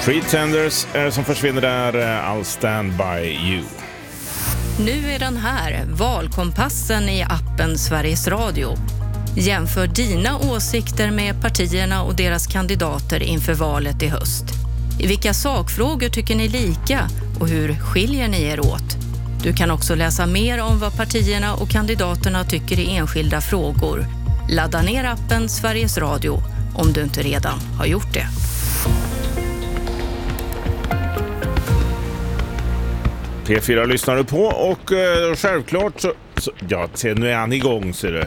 Pretenders som försvinner där, I'll stand by you. Nu är den här, valkompassen i appen Sveriges Radio. Jämför dina åsikter med partierna och deras kandidater inför valet i höst. I vilka sakfrågor tycker ni lika och hur skiljer ni er åt? Du kan också läsa mer om vad partierna och kandidaterna tycker i enskilda frågor. Ladda ner appen Sveriges Radio om du inte redan har gjort det. P4 lyssnar du på och självklart så ja, nu är han igång, ser du.